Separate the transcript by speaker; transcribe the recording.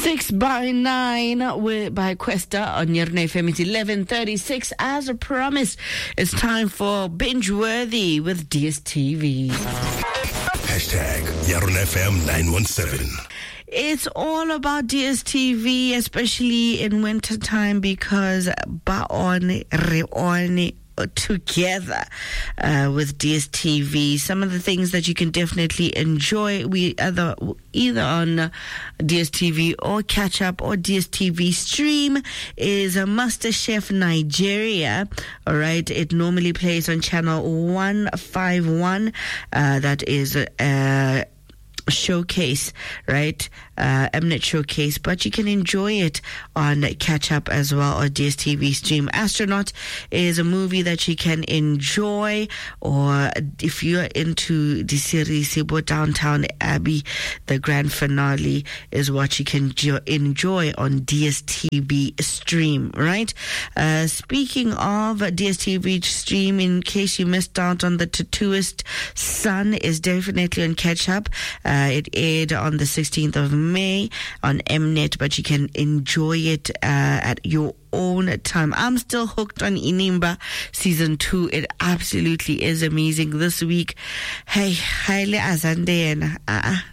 Speaker 1: 6/9 by Questa on Nyerna FM. It's 11:36. As promised, it's time for Binge Worthy with DSTV.
Speaker 2: Hashtag Nyerna FM 917.
Speaker 1: It's all about DSTV, especially in wintertime, because baon reone together with DSTV. Some of the things that you can definitely enjoy, we either on DSTV or catch up or DSTV stream, is MasterChef Nigeria. All right, it normally plays on channel 151. That is Showcase, right? Mnet Showcase, but you can enjoy it on Catch Up as well or DSTV Stream. Astronaut is a movie that you can enjoy, or if you're into the series Downtown Abbey, the grand finale is what you can enjoy on DSTV Stream, right? Speaking of DSTV Stream, in case you missed out on The Tattooist Son, is definitely on Catch Up. It aired on the 16th of May on Mnet, but you can enjoy it at your own time. I'm still hooked on Inimba season 2. It absolutely is amazing. This week, hey, highly azandena.